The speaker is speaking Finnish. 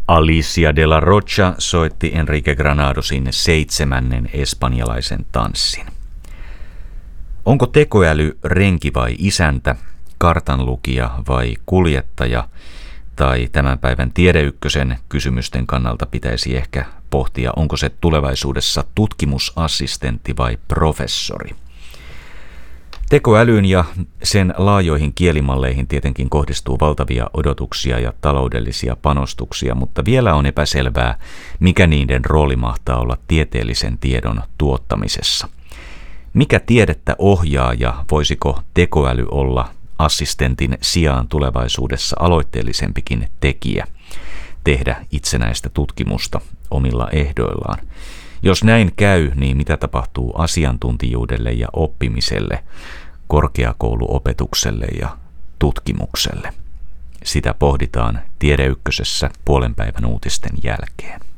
Alicia de la Rocha soitti Enrique Granadosin 7. espanjalaisen tanssin. Onko tekoäly renki vai isäntä, kartanlukija vai kuljettaja, tai tämän päivän Tiedeykkösen kysymysten kannalta pitäisi ehkä pohtia, onko se tulevaisuudessa tutkimusassistentti vai professori. Tekoälyyn ja sen laajoihin kielimalleihin tietenkin kohdistuu valtavia odotuksia ja taloudellisia panostuksia, mutta vielä on epäselvää, mikä niiden rooli mahtaa olla tieteellisen tiedon tuottamisessa. Mikä tiedettä ohjaa ja voisiko tekoäly olla assistentin sijaan tulevaisuudessa aloitteellisempikin tekijä tehdä itsenäistä tutkimusta omilla ehdoillaan? Jos näin käy, niin mitä tapahtuu asiantuntijuudelle ja oppimiselle, korkeakouluopetukselle ja tutkimukselle? Sitä pohditaan Tiedeykkösessä puolenpäivän uutisten jälkeen.